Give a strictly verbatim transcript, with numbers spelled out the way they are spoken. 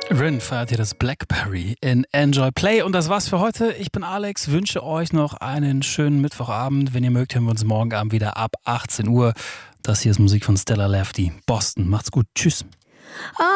Rin feiert hier das Blackberry in Enjoy Play. Und das war's für heute. Ich bin Alex, wünsche euch noch einen schönen Mittwochabend. Wenn ihr mögt, hören wir uns morgen Abend wieder ab achtzehn Uhr. Das hier ist Musik von Stella Lefty, Boston. Macht's gut. Tschüss.